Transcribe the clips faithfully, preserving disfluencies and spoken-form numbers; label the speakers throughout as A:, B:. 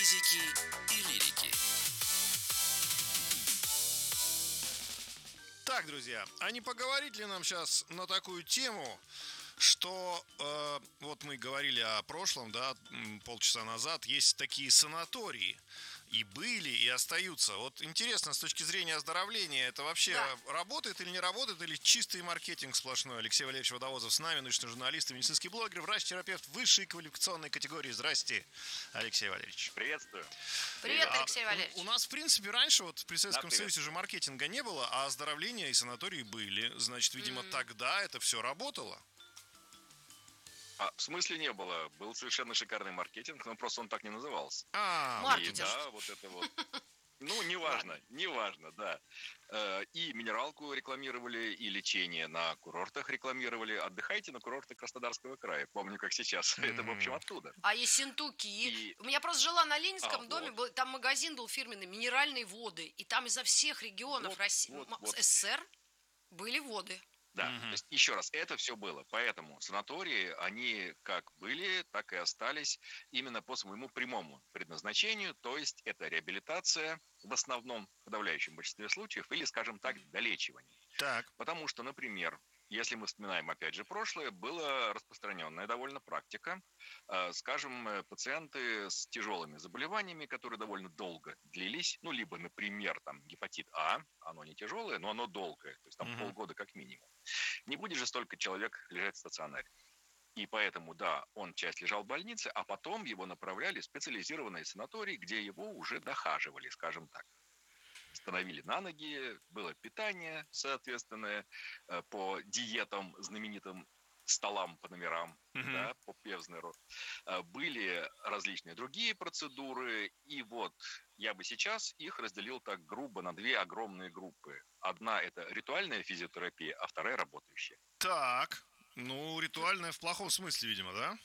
A: физики и лирики.
B: Так, друзья, а не поговорить ли нам сейчас на такую тему, что э, вот мы говорили о прошлом, да, полчаса назад, есть такие санатории, и были, и остаются. Вот интересно, с точки зрения оздоровления, это вообще
C: Да.
B: работает или не работает, или чистый маркетинг сплошной? Алексей Валерьевич Водовозов с нами, научный журналист и медицинский блогер, врач-терапевт высшей квалификационной категории. Здрасте, Алексей Валерьевич.
D: Приветствую.
C: Привет,
B: А
C: Алексей Валерьевич.
B: У нас, в принципе, раньше, вот при Советском
D: Да, привет.
B: Союзе же маркетинга не было, а оздоровления и санатории были. Значит, видимо,
C: Мгм.
B: тогда это все работало.
D: А, в смысле не было. Был совершенно шикарный маркетинг, но просто он так не назывался.
B: А,
C: Марк-
D: И
C: Маркетинг.
D: да, вот это вот. Ну, неважно, неважно, да. Э, И минералку рекламировали, и лечение на курортах рекламировали. Отдыхайте на курортах Краснодарского края. Помню, как сейчас. Это, в общем, оттуда.
C: А Ессентуки.
D: И-
C: У меня просто жила на Ленинском
D: А,
C: доме,
D: вот.
C: был- там магазин был фирменный, минеральные воды. И там изо всех регионов
D: Вот,
C: России,
D: вот,
C: м-
D: вот.
C: СССР были воды.
D: Да,
B: Мгм.
D: то есть еще раз, это все было. Поэтому санатории, они как были, так и остались именно по своему прямому предназначению. То есть это реабилитация в основном, в подавляющем большинстве случаев, или, скажем так, долечивание.
B: так.
D: Потому что, например, если мы вспоминаем опять же прошлое, была распространенная довольно практика. Э, Скажем, э, пациенты с тяжелыми заболеваниями, которые довольно долго длились, ну, либо, например, там гепатит А, оно не тяжелое, но оно долгое, то есть там
B: Мгм.
D: полгода как минимум. Не будет же столько человек лежать в стационаре. И поэтому, да, он часть лежал в больнице, а потом его направляли в специализированные санатории, где его уже дохаживали, скажем так. Становили на ноги, было питание соответственное э, по диетам, знаменитым столам по номерам,
B: Мгм.
D: да, по Певзнеру. Э, Были различные другие процедуры, и вот я бы сейчас их разделил так грубо на две огромные группы. Одна – это ритуальная физиотерапия, а вторая – работающая.
B: Так. Ну, ритуальное в плохом смысле, видимо, да?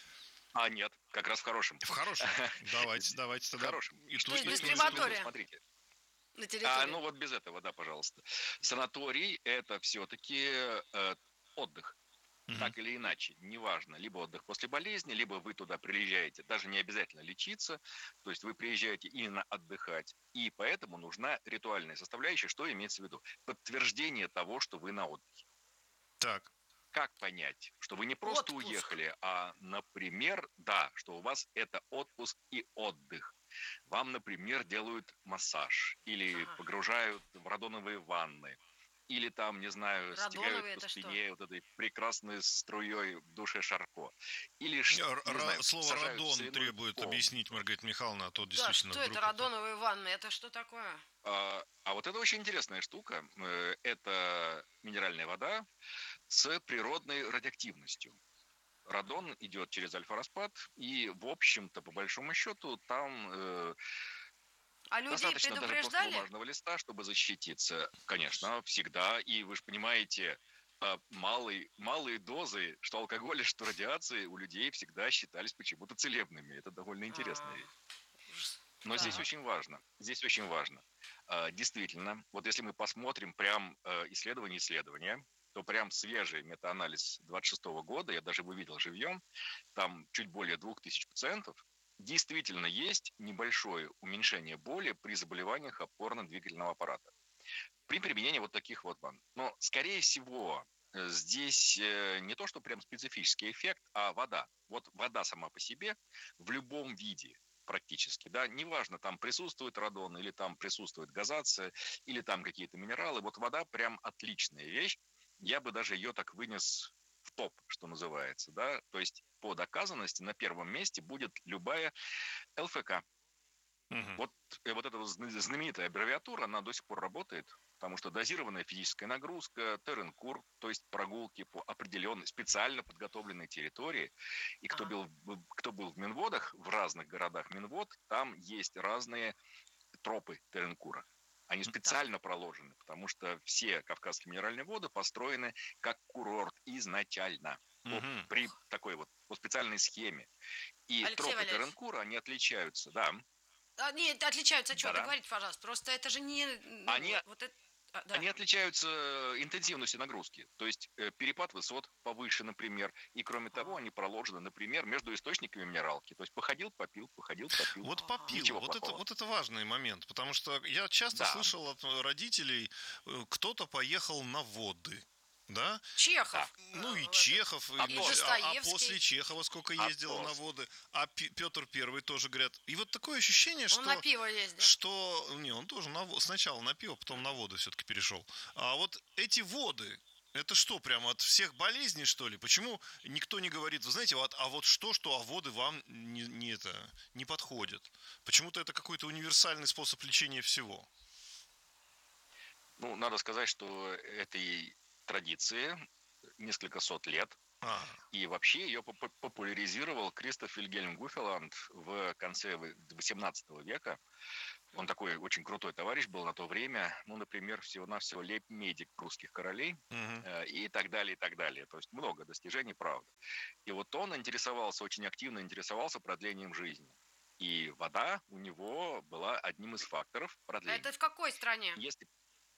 D: А нет, как раз в хорошем.
B: В хорошем. Давайте, давайте
D: В
B: тогда.
D: хорошем.
B: И
C: Что
B: ту,
C: есть
B: и
C: без
B: ту, и ту.
C: крематория?
D: Смотрите.
C: На территории.
D: А, ну вот без этого, да, пожалуйста. Санаторий – это все-таки э, отдых.
B: Мгм.
D: Так или иначе, неважно, либо отдых после болезни, либо вы туда приезжаете, даже не обязательно лечиться, то есть вы приезжаете именно отдыхать, и поэтому нужна ритуальная составляющая, что имеется в виду? Подтверждение того, что вы на отдыхе.
B: Так.
D: Как понять, что вы не просто
C: Отпуск.
D: уехали, а, например, да, что у вас это отпуск и отдых. Вам, например, делают массаж или
C: Ага.
D: погружают в радоновые ванны, или там, не знаю,
C: Радоновые
D: стекают
C: это
D: по
C: что?
D: спине вот этой прекрасной струей в душе Шарко. Или, ш-
B: Р-
D: не
B: ра-
D: знаю,
B: Слово
D: сажают в
B: радон
D: соляную
B: требует
D: комнату.
B: объяснить Маргарита Михайловна, а то
C: Да,
B: действительно
C: что
B: вдруг
C: это радоновые ванны? Это что такое?
D: А, а вот это очень интересная штука. Э, Это минеральная вода с природной радиоактивностью. Радон идет через альфа-распад, и, в общем-то, по большому счету, там э,
C: А людей
D: достаточно даже просто
C: предупреждали?
D: бумажного листа, чтобы защититься. Конечно, всегда. И вы же понимаете, э, малые, малые дозы, что алкоголя, что радиации, у людей всегда считались почему-то целебными. Это довольно интересная
C: А,
D: вещь.
C: ужас.
D: Но здесь
C: Так.
D: очень важно. Здесь очень важно. Э, Действительно, вот если мы посмотрим прям э, исследование исследования, то прям свежий метаанализ двадцать шестого года, я даже его видел живьем, там чуть более двух тысяч пациентов, действительно есть небольшое уменьшение боли при заболеваниях опорно-двигательного аппарата. При применении вот таких вот ванн. Но, скорее всего, э, здесь э, не то, что прям специфический эффект, а вода. Вот вода сама по себе в любом виде практически, да, неважно, там присутствует радон, или там присутствует газация, или там какие-то минералы, вот вода прям отличная вещь, я бы даже ее так вынес в топ, что называется, да, то есть по доказанности на первом месте будет любая эл эф ка.
B: Мгм.
D: Вот, э, вот эта вот зна- знаменитая аббревиатура, она до сих пор работает, потому что дозированная физическая нагрузка, теренкур, то есть прогулки по определенной, специально подготовленной территории. И кто
C: Ага.
D: был, в- кто был в Минводах, в разных городах Минвод, там есть разные тропы теренкура. Они специально проложены, потому что все Кавказские минеральные воды построены как курорт изначально. Вот
B: Мгм.
D: при такой вот по специальной схеме. И
C: Алексей
D: тропы
C: Валерьевич.
D: теренкура, они отличаются, да.
C: А, нет, отличаются от чего?
D: Да-да.
C: Договорите, пожалуйста. Просто это же не... ну,
D: Они-
C: вот это... А, да.
D: Они отличаются интенсивностью нагрузки. То есть э, перепад высот повыше, например. И кроме того, они проложены, например, между источниками минералки. То есть походил, попил, походил, попил.
B: Вот
C: Ага.
B: попил,
D: Ничего
B: вот это,
D: плохого.
B: вот это важный момент, потому что я часто
D: Да.
B: слышал от родителей, э, кто-то поехал на воды, да?
C: Чехов.
D: Да.
B: Ну
C: э,
B: и
C: в этом.
B: Чехов, и,
D: А
B: ну,
D: то-
B: а- а,
C: Достоевский.
B: после Чехова сколько
D: А
B: ездило
D: то-
B: на воды, а Пи- Петр Первый тоже, говорят. И вот такое ощущение,
C: Он
B: что...
C: на пиво ездил.
B: что не, он тоже на, во- сначала на пиво, потом на воду все-таки перешел. А вот эти воды, это что, прямо от всех болезней, что ли? Почему никто не говорит, вы знаете, вот, а вот что, что, а воды вам не, не, это, не подходят? Почему-то это какой-то универсальный способ лечения всего.
D: Ну, надо сказать, что этой традиции несколько сот лет.
B: А,
D: И вообще ее поп- популяризировал Кристоф Вильгельм Гуфеланд в конце восемнадцатого века. Он такой очень крутой товарищ был на то время. Ну, например, всего-навсего лейб-медик прусских королей
B: мгм.
D: э, и так далее, и так далее. То есть много достижений, правда. И вот он интересовался, очень активно интересовался продлением жизни. И вода у него была одним из факторов продления.
C: Это в какой стране?
D: Если...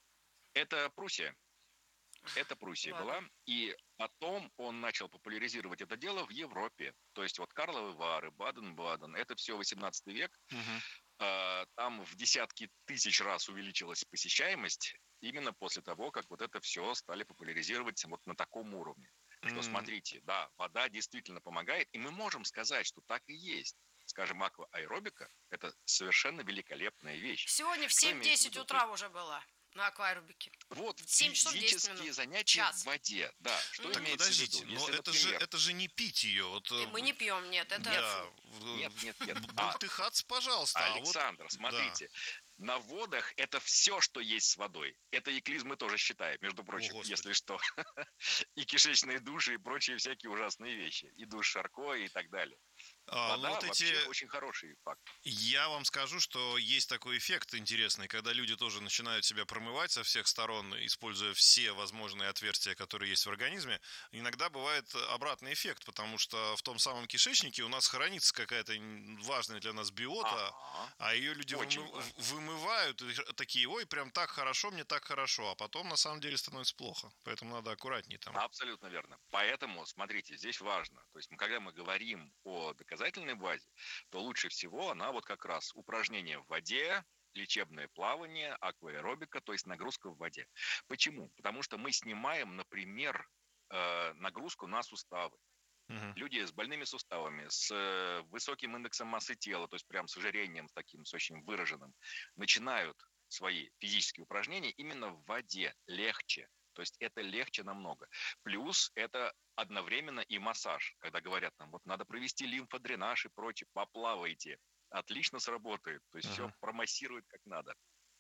D: Это Пруссия. Это Пруссия
C: Ладно.
D: была. И потом он начал популяризировать это дело в Европе. То есть вот Карловы Вары, Баден-Баден, это все восемнадцатый век.
B: Мгм.
D: А, Там в десятки тысяч раз увеличилась посещаемость именно после того, как вот это все стали популяризировать вот на таком уровне. Что
B: М.
D: смотрите, да, вода действительно помогает, и мы можем сказать, что так и есть. Скажем, акваэробика – это совершенно великолепная вещь.
C: Сегодня в
D: Что имеется в
C: семь-десять
D: виду?
C: утра уже было на акваэробике.
D: Вот
C: семь часов десять
D: физические
C: минут.
D: занятия
C: Час.
D: в воде, да. Что
C: Мгм.
B: Так
D: имеется в
B: подождите,
D: виду?
B: но
D: Если,
B: это же,
D: например,
B: это же не пить ее. Вот,
C: И
B: э,
C: мы не пьем, нет, это
B: да,
C: фу.
B: в-
D: Нет, нет, нет. А,
B: бултыхаться, пожалуйста. А вот
D: Александр, смотрите, на водах это все, что есть с водой. Это и клизмы тоже считаем, между прочим,
B: Господи.
D: если что. И кишечные души, и прочие всякие ужасные вещи. И душ Шарко, и так далее.
B: а, ну
D: Вода
B: вот
D: вообще
B: эти...
D: очень хороший факт.
B: Я вам скажу, что есть такой эффект интересный, когда люди тоже начинают себя промывать со всех сторон, используя все возможные отверстия, которые есть в организме. Иногда бывает обратный эффект, потому что в том самом кишечнике у нас хранится какая-то важная для нас биота,
D: Ага.
B: а ее люди
D: Очень
B: вымы-
D: важно.
B: вымывают и такие, ой, прям так хорошо, мне так хорошо, а потом на самом деле становится плохо. Поэтому надо аккуратнее там.
D: Абсолютно верно. Поэтому, смотрите, здесь важно. То есть, мы, когда мы говорим о доказательной базе, то лучше всего она вот как раз упражнения в воде, лечебное плавание, акваэробика, то есть нагрузка в воде. Почему? Потому что мы снимаем, например, э, нагрузку на суставы.
B: Мгм.
D: Люди с больными суставами, с э, высоким индексом массы тела, то есть прям с ожирением, с таким, с очень выраженным, начинают свои физические упражнения именно в воде, легче. То есть это легче намного. Плюс это одновременно и массаж. Когда говорят нам, вот надо провести лимфодренаж и прочее, поплавайте. Отлично сработает. То есть все
B: Ага.
D: промассирует как надо.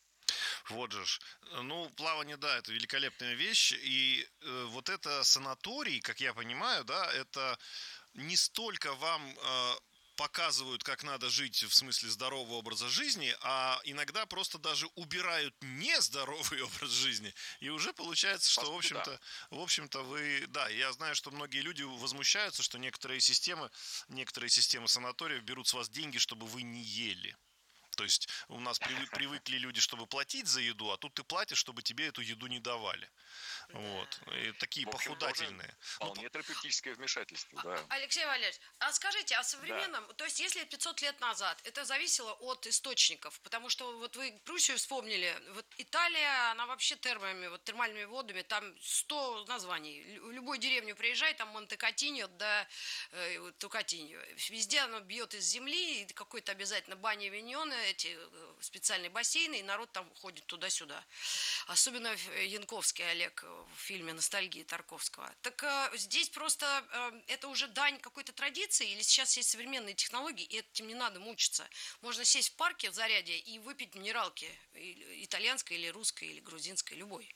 B: Вот же ж. Ну, плавание, да, это великолепная вещь. И э, вот это санаторий, как я понимаю, да, это не столько вам э, показывают, как надо жить в смысле здорового образа жизни, а иногда просто даже убирают нездоровый образ жизни. И уже получается, что,
D: По
B: в
D: сути, да.
B: общем-то, в общем-то, вы... Да, я знаю, что многие люди возмущаются, что некоторые системы, некоторые системы санаториев берут с вас деньги, чтобы вы не ели. То есть у нас привы- привыкли люди, чтобы платить за еду, а тут ты платишь, чтобы тебе эту еду не давали. Вот. И такие
D: В общем,
B: похудательные. Ну,
D: Вполне терапевтическое вмешательство, да.
C: Алексей Валерьевич, а скажите, о современном, то есть если пятьсот лет назад, это зависело от источников, потому что вот вы Пруссию вспомнили, вот Италия, она вообще термами, вот термальными водами, там сто названий, в любую деревню приезжай, там Монте-Катиньо, да, э, вот Тукатиньо, везде оно бьет из земли, и какой-то обязательно баня Виньоны, эти э, специальные бассейны, и народ там ходит туда-сюда. Особенно э, Янковский Олег в фильме «Ностальгия» Тарковского. Так э, здесь просто э, это уже дань какой-то традиции, или сейчас есть современные технологии, и этим не надо мучиться. Можно сесть в парке в Зарядье и выпить минералки, и- итальянской или русской, или грузинской, любой.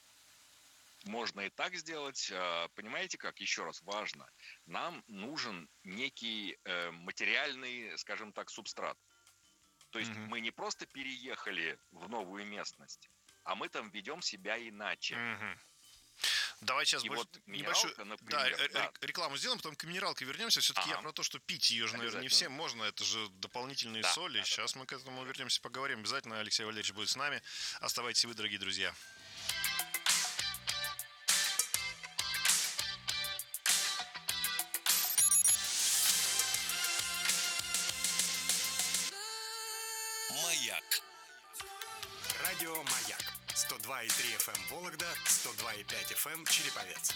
D: Можно и так сделать. А, Понимаете как? Еще раз, важно. Нам нужен некий э, материальный, скажем так, субстрат. То есть
B: Мгм.
D: мы не просто переехали в новую местность, а мы там ведем себя иначе.
B: Мгм. Давай сейчас
D: И
B: больше-
D: вот
B: небольшую
D: минералка,
B: да,
D: например,
B: э,
D: да.
B: ре- рекламу сделаем, потом к минералке вернемся. Все-таки я
D: Ага.
B: про то, что пить ее же, наверное, не
D: Обязательно.
B: всем можно. Это же дополнительные
D: Да,
B: соли.
D: да, да,
B: Сейчас
D: да.
B: мы к этому вернемся, поговорим. Обязательно Алексей Валерьевич будет с нами. Оставайтесь вы, дорогие друзья.
A: Маяк.
E: Радио «Маяк». сто два и три эф эм Вологда, сто два и пять эф эм Череповец.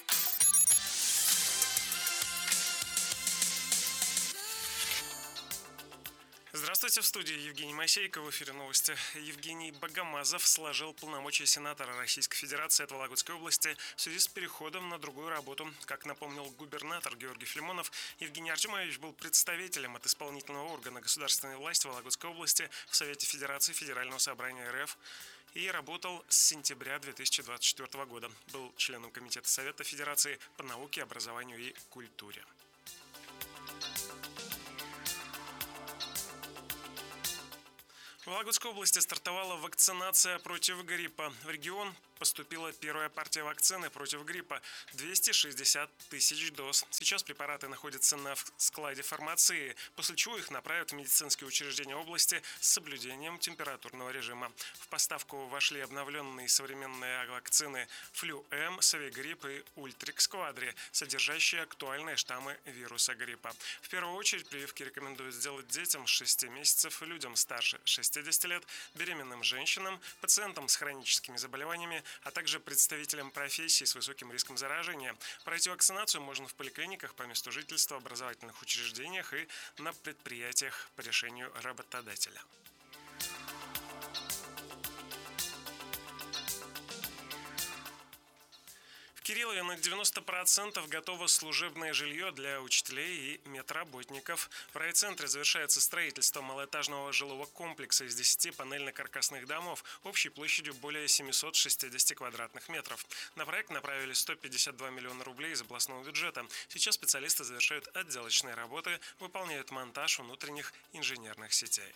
F: Здравствуйте, в студии Евгений Мосейко, в эфире новости. Евгений Богомазов сложил полномочия сенатора Российской Федерации от Вологодской области в связи с переходом на другую работу. Как напомнил губернатор Георгий Филимонов, Евгений Артемович был представителем от исполнительного органа государственной власти Вологодской области в Совете Федерации Федерального собрания эр эф и работал с сентября две тысячи двадцать четвёртого года. Был членом Комитета Совета Федерации по науке, образованию и культуре. В Вологодской области стартовала вакцинация против гриппа. В регион поступила первая партия вакцины против гриппа – двести шестьдесят тысяч доз. Сейчас препараты находятся на складе фармации, после чего их направят в медицинские учреждения области с соблюдением температурного режима. В поставку вошли обновленные современные вакцины Флю-М, Совигрипп и Ультрикс Квадри, содержащие актуальные штаммы вируса гриппа. В первую очередь прививки рекомендуют сделать детям с шести месяцев, людям старше шестидесяти лет, беременным женщинам, пациентам с хроническими заболеваниями, а также представителям профессий с высоким риском заражения. Пройти вакцинацию можно в поликлиниках, по месту жительства, образовательных учреждениях и на предприятиях по решению работодателя. В Кириллове на девяносто процентов готово служебное жилье для учителей и медработников. В райцентре завершается строительство малоэтажного жилого комплекса из десяти панельно-каркасных домов общей площадью более семисот шестидесяти квадратных метров. На проект направили сто пятьдесят два миллиона рублей из областного бюджета. Сейчас специалисты завершают отделочные работы, выполняют монтаж внутренних инженерных сетей.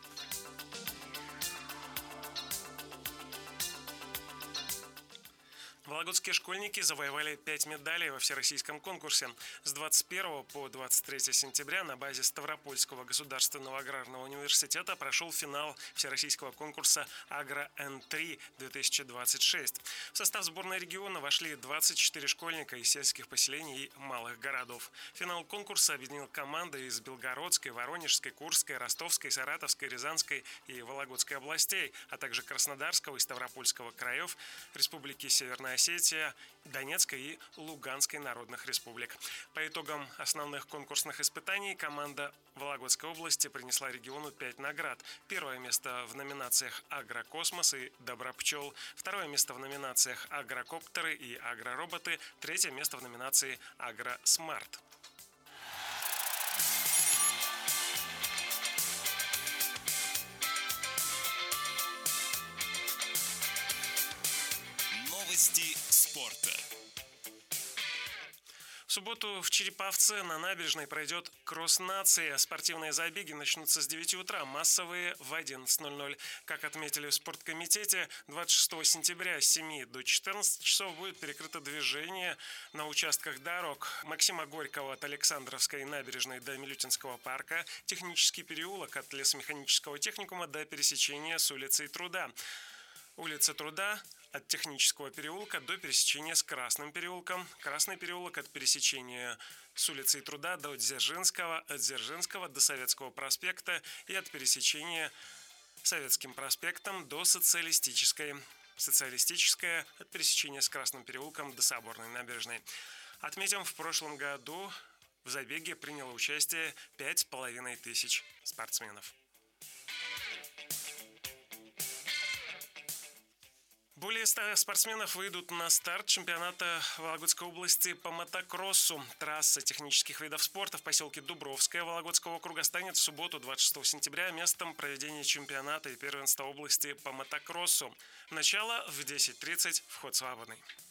F: Вологодские школьники завоевали пять медалей во всероссийском конкурсе. С двадцать первого по двадцать третье сентября на базе Ставропольского государственного аграрного университета прошел финал всероссийского конкурса «Агро-Н три две тысячи двадцать шесть». В состав сборной региона вошли двадцать четыре школьника из сельских поселений и малых городов. Финал конкурса объединил команды из Белгородской, Воронежской, Курской, Ростовской, Саратовской, Рязанской и Вологодской областей, а также Краснодарского и Ставропольского краев, Республики Северная Осетия, Донецкой и Луганской народных республик. По итогам основных конкурсных испытаний команда Вологодской области принесла региону пять наград. Первое место в номинациях «Агрокосмос» и «Добропчел», второе место в номинациях «Агрокоптеры» и «Агророботы», третье место в номинации «Агросмарт».
A: Новости спорта.
F: В субботу в Череповце на набережной пройдет кросс-нация. Спортивные забеги начнутся с девяти утра, массовые в одиннадцать ноль ноль. Как отметили в спорткомитете, двадцать шестого сентября с семи до четырнадцати часов будет перекрыто движение на участках дорог Максима Горького от Александровской набережной до Милютинского парка, Технический переулок от лесомеханического техникума до пересечения с улицей Труда. Улица Труда от Технического переулка до пересечения с Красным переулком, Красный переулок от пересечения с улицей Труда до Дзержинского, от Дзержинского до Советского проспекта и от пересечения Советским проспектом до Социалистической. Социалистическая от пересечения с Красным переулком до Соборной набережной. Отметим, в прошлом году в забеге приняло участие пять с половиной тысяч спортсменов. Более ста спортсменов выйдут на старт чемпионата Вологодской области по мотокроссу. Трасса технических видов спорта в поселке Дубровское Вологодского округа станет в субботу, двадцать шестого сентября, местом проведения чемпионата и первенства области по мотокроссу. Начало в десять тридцать, вход свободный.